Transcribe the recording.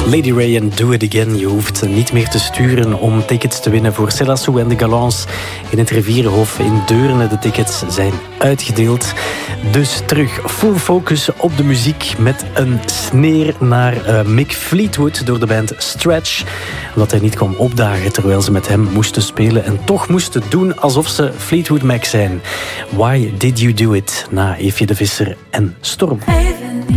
Lady Ray en Do It Again. Je hoeft niet meer te sturen om tickets te winnen voor Célassou en de Galants in het Rivierenhof in Deurne. De tickets zijn uitgedeeld. Dus terug full focus op de muziek met een sneer naar Mick Fleetwood door de band Stretch. Omdat hij niet kwam opdagen terwijl ze met hem moesten spelen en toch moesten doen alsof ze Fleetwood Mac zijn. Why Did You Do It? Na Eefje de Visser en Storm.